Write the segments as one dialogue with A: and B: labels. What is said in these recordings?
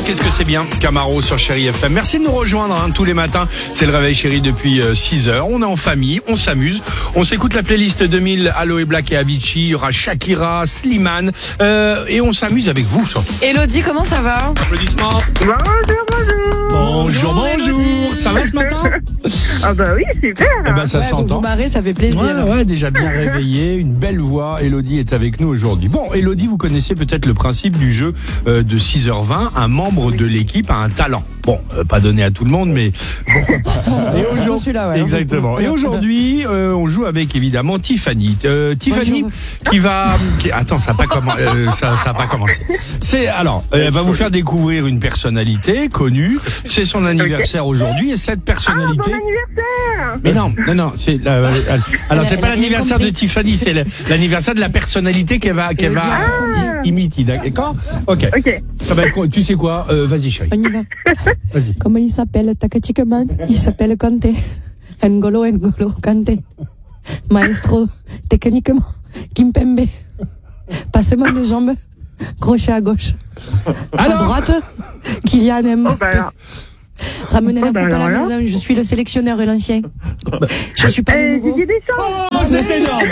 A: qu'est-ce que c'est bien, Camaro sur Chéri FM. Merci de nous rejoindre tous les matins. C'est le réveil chéri depuis 6h. On est en famille, on s'amuse. On s'écoute la playlist 2000, Aloe Black et Avicii. Il y aura Shakira, Slimane. Et on s'amuse avec vous surtout.
B: Elodie, comment ça va?
A: Applaudissements.
B: Bonjour, Elodie.
A: Ça va ce matin?
C: Ah bah oui, super.
A: Eh ben, ça s'entend.
B: Vous marrez, ça fait plaisir.
A: Ouais, déjà bien réveillé, une belle voix. Elodie est avec nous aujourd'hui. Bon, Elodie, vous connaissez peut-être le principe du jeu de 6h20. Un membre de l'équipe a un talent. Bon, pas donné à tout le monde, mais pourquoi pas. Et
B: surtout celui-là, ouais.
A: Exactement. Et aujourd'hui, on joue avec évidemment Tiffany. Tiffany Attends, ça n'a pas commencé. Elle va vous faire découvrir une personnalité connue. C'est son anniversaire aujourd'hui et cette personnalité.
C: Bon anniversaire.
A: Mais non, c'est alors c'est pas l'anniversaire de Tiffany, c'est l'anniversaire de la personnalité qu'elle va imiter, d'accord? OK. Ça va être, tu sais quoi? Vas-y chérie.
D: On y va.
A: Vas-y.
D: Comment il s'appelle? Takachikaman. Il s'appelle Kanté. N'Golo Kanté. Maestro, techniquement, Kimpembe. Passement de jambes, crochet à gauche. À droite, Kylian Mbappé. Ramenez la coupe à la maison, je suis le sélectionneur et l'ancien. Je suis pas le nouveau.
A: Oh, c'est énorme.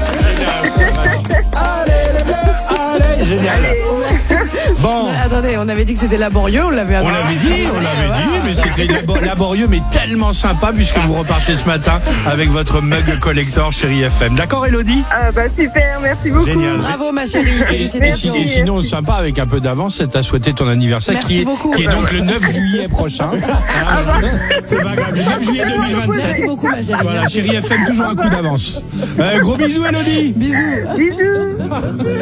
A: Allez, génial. Bon.
B: Attendez, on avait dit que c'était laborieux, on l'avait
A: dit, mais c'était laborieux, mais tellement sympa puisque vous repartez ce matin avec votre mug collector Chéri FM. D'accord, Elodie?
C: Ah bah super, merci beaucoup.
A: Génial.
B: Bravo ma chérie, félicitations.
A: Et sinon, sympa, avec un peu d'avance, c'est à souhaiter ton anniversaire
B: Merci beaucoup.
A: qui est donc le 9 juillet prochain. C'est pas grave, le 9 juillet 2027.
B: Merci beaucoup ma chérie.
A: Voilà, Chéri FM, toujours un coup d'avance. Gros bisous, Elodie.
B: Bisous.